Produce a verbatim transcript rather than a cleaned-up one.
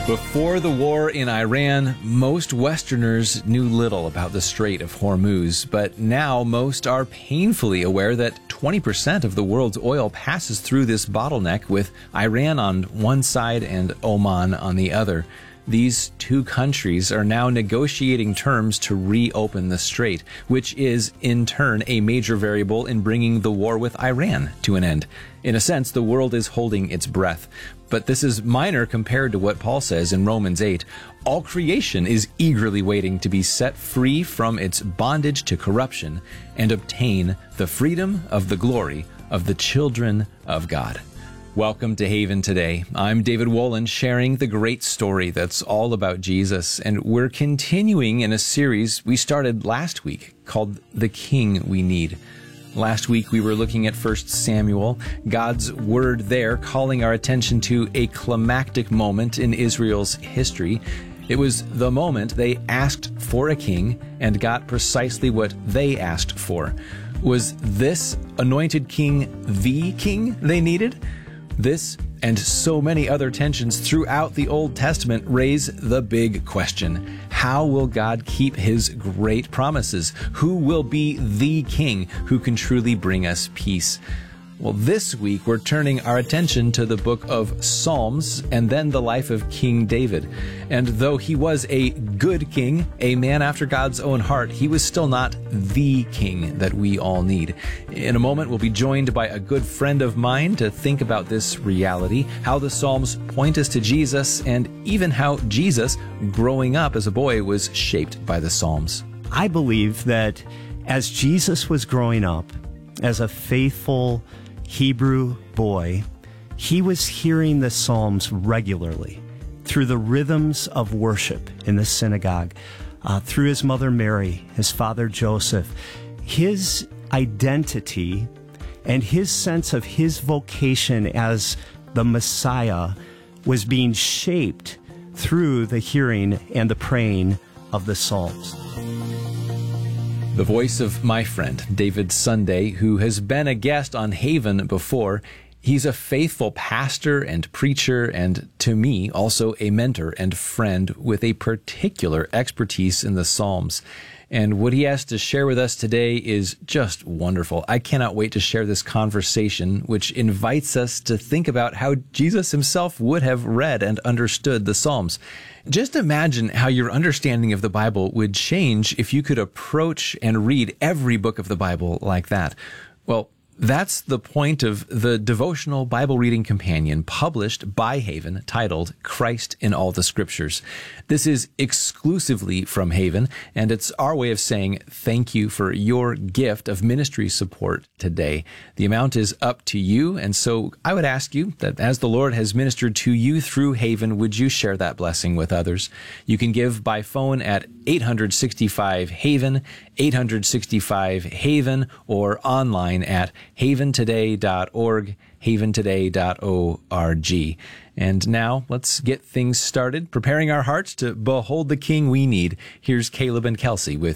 Before the war in Iran, most Westerners knew little about the Strait of Hormuz, but now most are painfully aware that twenty percent of the world's oil passes through this bottleneck, with Iran on one side and Oman on the other. These two countries are now negotiating terms to reopen the strait, which is, in turn, a major variable in bringing the war with Iran to an end. In a sense, the world is holding its breath. But this is minor compared to what Paul says in Romans eight. All creation is eagerly waiting to be set free from its bondage to corruption and obtain the freedom of the glory of the children of God. Welcome to Haven Today. I'm David Wolin, sharing the great story that's all about Jesus, and we're continuing in a series we started last week called The King We Need. Last week we were looking at First Samuel, God's word there calling our attention to a climactic moment in Israel's history. It was the moment they asked for a king and got precisely what they asked for. Was this anointed king the king they needed? This and so many other tensions throughout the Old Testament raise the big question. How will God keep his great promises? Who will be the king who can truly bring us peace? Well, this week we're turning our attention to the book of Psalms and then the life of King David. And though he was a good king, a man after God's own heart, he was still not the king that we all need. In a moment, we'll be joined by a good friend of mine to think about this reality, how the Psalms point us to Jesus, and even how Jesus, growing up as a boy, was shaped by the Psalms. I believe that as Jesus was growing up, as a faithful Hebrew boy, he was hearing the Psalms regularly through the rhythms of worship in the synagogue, uh, through his mother Mary, his father Joseph. His identity and his sense of his vocation as the Messiah was being shaped through the hearing and the praying of the Psalms. The voice of my friend, David Sunday, who has been a guest on Haven before. He's a faithful pastor and preacher, and to me, also a mentor and friend with a particular expertise in the Psalms. And what he has to share with us today is just wonderful. I cannot wait to share this conversation, which invites us to think about how Jesus himself would have read and understood the Psalms. Just imagine how your understanding of the Bible would change if you could approach and read every book of the Bible like that. Well, that's the point of the devotional Bible reading companion published by Haven titled Christ in All the Scriptures. This is exclusively from Haven, and it's our way of saying thank you for your gift of ministry support today. The amount is up to you, and so I would ask you that as the Lord has ministered to you through Haven, would you share that blessing with others? You can give by phone at eight six five HAVEN, eight six five HAVEN, or online at haven today dot org, haven today dot org. And now let's get things started, preparing our hearts to behold the King we need. Here's Caleb and Kelsey with